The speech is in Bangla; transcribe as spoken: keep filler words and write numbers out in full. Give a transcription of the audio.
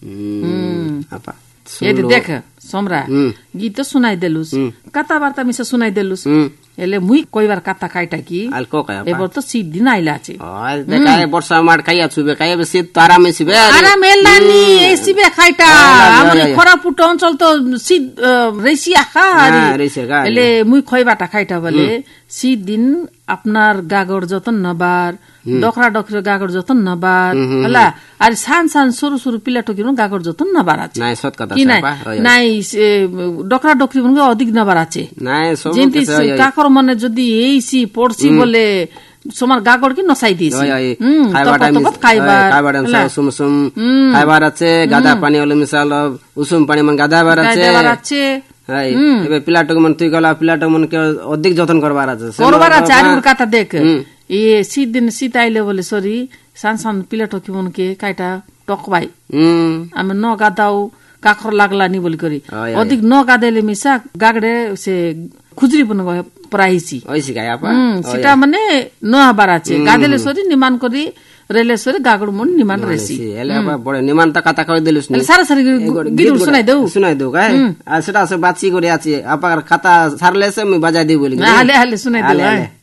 apa यदि देख समरा गीत सुनाइदेलुस कथावार्ता मिसा सुनाइदेलुस एले मुई कोही बार कथा काइटा कि अलको काय एबर त सीट दिन आइला छे हाय देखाय वर्षा माड खाइया छुबे खाइया सीट तारा में सिबे आरा मेलानी एसिबे खाइटा हमनी खरा पुट अञ्चल त सीट रेसिया खा एले मुई खोइ बाटा खाइटा बले सीट दिन আপনার গাগর যতন নবার ডকরা ডকরে গাগর যতন নবার হলা আর সান সান সরু সরু পিলা টকিরু গাগর যতন নবার আছে নাই সত কথা কি নাই নাই ডকরা ডকরি মনে অধিক নবার আছে নাই সব যেতি কাকর মনে যদি এইসি পড়ছি বলে সমার গাগর কি নসাই দিয়েছি হুম তপত খাইবার খাইবার সুম সুম খাইবার আছে গাদা পানি হলো মিশাল উসুম পানি মান গাদাবার আছে গাদাবার আছে হাই এবে পিলাটক মন তুই গলা পিলাটক মন কে অধিক যতন করবার আছে করবার আছে আর কথা দেখ এই শীত দিন শীত আইলে বলে সরি সান সান পিলাটক মন কে কাইটা টকবাই হুম আমি ন গাদাও কাকর লাগলানি বলি করি অধিক ন গাদাইলে মিশা গাগড়ে সে খুজরি বন প্রাইসি ওইসি গায় আপা সেটা মানে ন আবার আছে গাদাইলে সরি নিমান করি রেলেশ্বরে গাগড় মন নিমান রেসি এলে আপা বড় নিমান তা কথা কই দিলুস নি সারা সারি গিরু শুনাই দেউ শুনাই দেউ গায় আর সেটা আছে বাচ্চি করে আছে আপার খাতা সারলেছে আমি বাজাই দেই বলি হালে হালে শুনাই দেউ